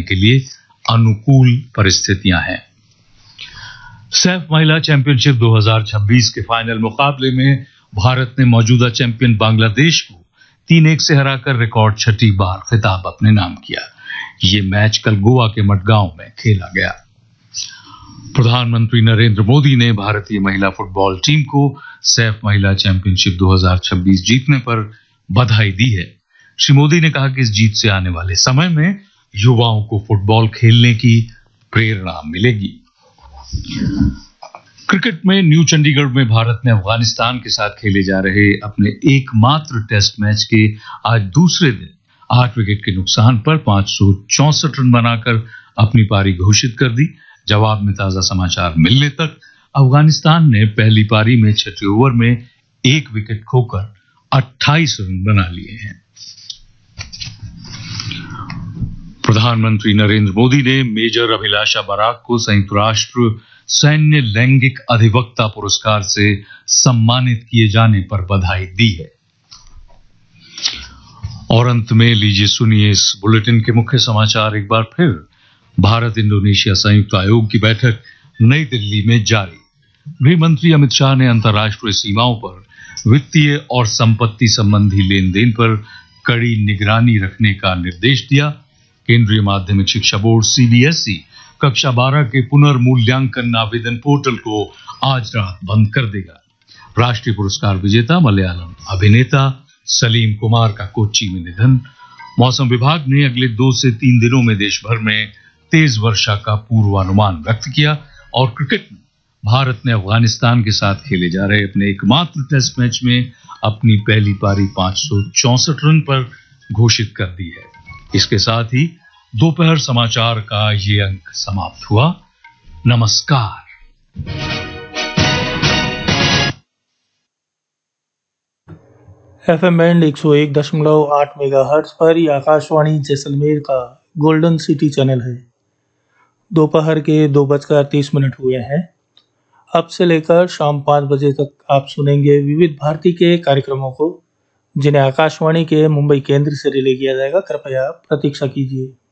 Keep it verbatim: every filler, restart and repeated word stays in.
के लिए अनुकूल परिस्थितियां हैं। सैफ महिला चैंपियनशिप दो हज़ार छब्बीस के फाइनल मुकाबले में भारत ने मौजूदा चैंपियन बांग्लादेश को तीन एक से हराकर रिकॉर्ड छठी बार खिताब अपने नाम किया। ये मैच कल गोवा के मडगांव में खेला गया। प्रधानमंत्री नरेंद्र मोदी ने भारतीय महिला फुटबॉल टीम को सैफ महिला चैंपियनशिप दो हज़ार छब्बीस जीतने पर बधाई दी है। श्री मोदी ने कहा कि इस जीत से आने वाले समय में युवाओं को फुटबॉल खेलने की प्रेरणा मिलेगी। क्रिकेट में न्यू चंडीगढ़ में भारत ने अफगानिस्तान के साथ खेले जा रहे अपने एकमात्र टेस्ट मैच के आज दूसरे दिन आठ विकेट के नुकसान पर पांच सौ चौसठ रन बनाकर अपनी पारी घोषित कर दी। जवाब में ताजा समाचार मिलने तक अफगानिस्तान ने पहली पारी में छठे ओवर में एक विकेट खोकर अट्ठाईस रन बना लिए हैं। प्रधानमंत्री नरेंद्र मोदी ने मेजर अभिलाषा बराक को संयुक्त राष्ट्र सैन्य लैंगिक अधिवक्ता पुरस्कार से सम्मानित किए जाने पर बधाई दी है। और अंत में लीजिए सुनिए इस बुलेटिन के मुख्य समाचार एक बार फिर। भारत इंडोनेशिया संयुक्त आयोग की बैठक नई दिल्ली में जारी। गृह मंत्री अमित शाह ने अंतर्राष्ट्रीय सीमाओं पर वित्तीय और संपत्ति संबंधी लेन देन पर कड़ी निगरानी रखने का निर्देश दिया। केंद्रीय माध्यमिक शिक्षा बोर्ड सीबीएसई कक्षा बारह के पुनर्मूल्यांकन आवेदन पोर्टल को आज रात बंद कर देगा। राष्ट्रीय पुरस्कार विजेता मलयालम अभिनेता सलीम कुमार का कोच्चि में निधन। मौसम विभाग ने अगले दो से तीन दिनों में देश भर में तेज वर्षा का पूर्वानुमान व्यक्त किया। और क्रिकेट में भारत ने अफगानिस्तान के साथ खेले जा रहे अपने एकमात्र टेस्ट मैच में अपनी पहली पारी पांच सौ चौसठ रन पर घोषित कर दी है। इसके साथ ही दोपहर समाचार का ये अंक समाप्त हुआ। नमस्कार। एफएम बैंड एक सौ एक दशमलव आठ मेगाहर्ट्ज पर यह आकाशवाणी जैसलमेर का गोल्डन सिटी चैनल है। दोपहर के दो बजकर तीस मिनट हुए हैं। अब से लेकर शाम पाँच बजे तक आप सुनेंगे विविध भारती के कार्यक्रमों को, जिन्हें आकाशवाणी के मुंबई केंद्र से रिले किया जाएगा। कृपया प्रतीक्षा कीजिए।